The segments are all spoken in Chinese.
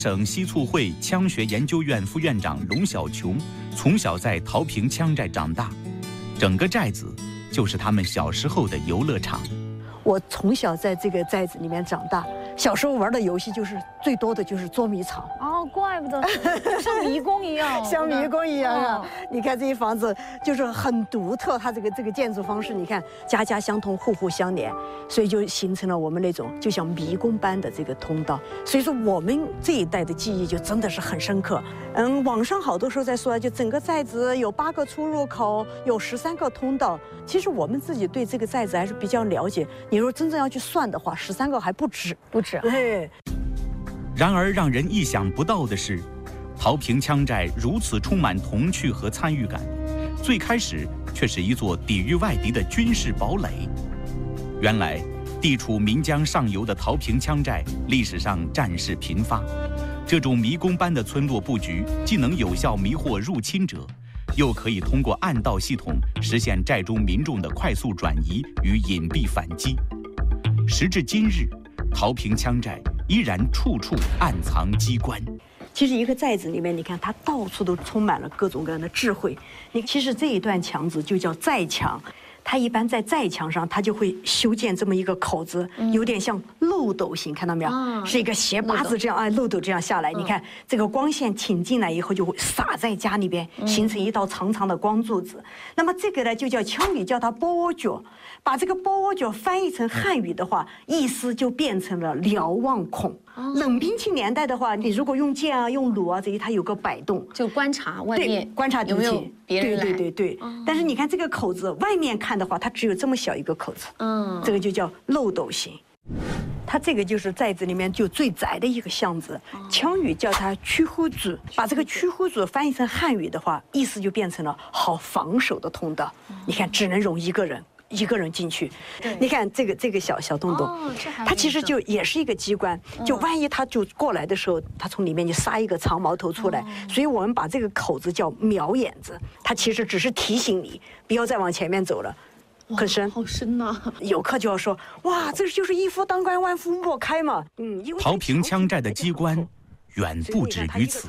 省西促会羌学研究院副院长龙小琼从小在桃坪羌寨长大，整个寨子就是他们小时候的游乐场。 我从小在这个寨子里面长大，小时候玩的游戏就是最多的就是捉迷藏。 哦，怪不得就像迷宫一样， 像迷宫一样啊！你看这些房子就是很独特，它这个建筑方式，你看家家相通，户户相连，所以就形成了我们那种就像迷宫般的这个通道。所以说我们这一代的记忆就真的是很深刻。网上好多时候在说，就整个寨子有8个出入口，有13个通道。其实我们自己对这个寨子还是比较了解。你如果真正要去算的话，13个还不止， 不止。 对。 然而让人意想不到的是，桃坪羌寨如此充满童趣和参与感，最开始却是一座抵御外敌的军事堡垒。原来，地处岷江上游的桃坪羌寨历史上战事频发，这种迷宫般的村落布局，既能有效迷惑入侵者，又可以通过暗道系统实现寨中民众的快速转移与隐蔽反击。时至今日，桃坪羌寨依然处处暗藏机关。 其实一个寨子里面，你看它到处都充满了各种各样的智慧。其实这一段墙子就叫寨墙，它一般在寨墙上，它就会修建这么一个口子，有点像漏斗形，看到没有？是一个斜八字这样，漏斗这样下来。你看这个光线挺进来以后，就会洒在家里边，形成一道长长的光柱子。那么这个呢，就叫羌语叫它波角。把这个波角翻译成汉语的话，意思就变成了瞭望孔。冷兵器年代的话，你如果用剑啊、用弩啊这些，它有个摆动， 就观察外面， 观察敌情， 有没有别人来。 对。但是你看这个口子，外面看的话，它只有这么小一个口子。这个就叫漏斗形。它这个就是寨子里面就最窄的一个巷子，羌语叫它曲呼子。把这个曲呼子翻译成汉语的话，意思就变成了好防守的通道。你看，只能容一个人进去。你看这个小洞洞，它其实就也是一个机关，就万一他就过来的时候，他从里面就撒一个长矛头出来。所以我们把这个口子叫瞄眼子，它其实只是提醒你不要再往前面走了。很深， 好深呐！ 游客就要说，哇，这就是一夫当关，万夫莫开嘛。 桃坪羌寨的机关远不止于此。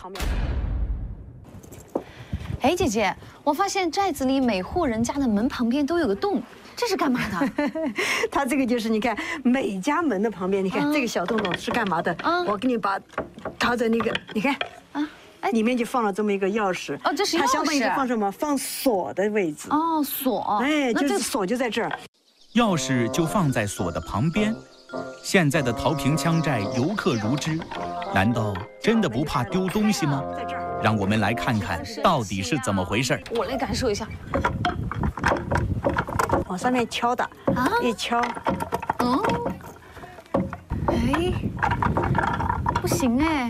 哎，姐姐，我发现寨子里每户人家的门旁边都有个洞，这是干嘛的？ 它这个就是你看每家门的旁边，你看这个小洞洞是干嘛的？我给你把它的那个，你看里面就放了这么一个钥匙。 这是钥匙。 它相当于放什么？放锁的位置。 锁。 就是锁就在这儿。 钥匙就放在锁的旁边。现在的桃坪羌寨游客如织，难道真的不怕丢东西吗？ 在这儿。 让我们来看看到底是怎么回事。 我来感受一下。 往上面敲的一敲。 不行哎！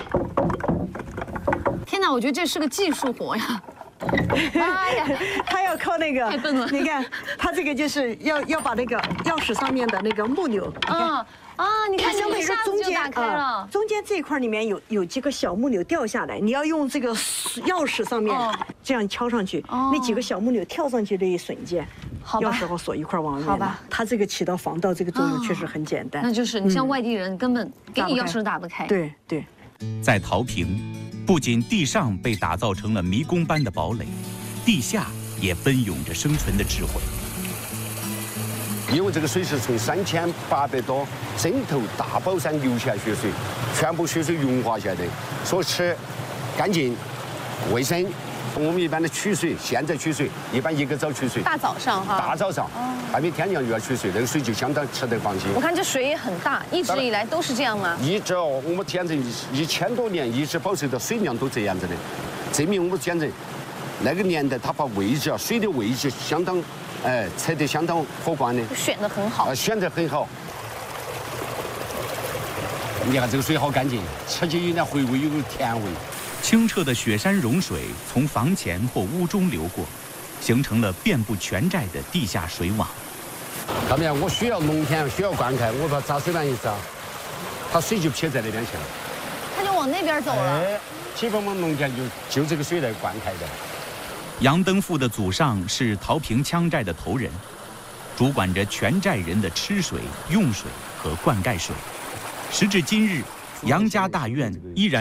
天哪，我觉得这是个技术活呀！ 哎呀，他要靠那个， 太笨了。 你看，他这个就是要把那个钥匙上面的那个木钮， 你看， 相当于说中间打开了， 中间这一块里面有几个小木钮掉下来，你要用这个钥匙上面这样敲上去，那几个小木钮跳上去的一瞬间，钥匙和锁一块往外面。 好吧， 它这个起到防盗这个作用确实很简单。 那就是你像外地人根本给你钥匙都打不开。 对。 在桃坪，不仅地上被打造成了迷宫般的堡垒，地下也奔涌着生存的智慧。 因为这个水是从3800多针头大宝山流下雪水，全部雪水融化下来的，所以吃干净、卫生。我们一般的取水，现在取水一般一个早取水， 大早上哈， 大早上，还没天亮就要取水，那个水就相当吃得放心。 我看这水也很大，一直以来都是这样吗？ 一直我们简直1000多年一直保持的水量都这样子的，证明我们简直那个年代他把位置水的位置相当测得相当可观的， 选得很好， 选得很好。你看这个水好干净，吃起有点回味，有个甜味。 清澈的雪山融水从房前或屋中流过，形成了遍布全寨的地下水网。 看没有？我需要农田，需要灌溉，我把扎水板一扎，它水就撇在那边去了， 它就往那边走了。 基本我们农田就这个水来灌溉的。 杨登富的祖上是桃坪羌寨的头人，主管着全寨人的吃水、用水和灌溉水。时至今日， 杨家大院依然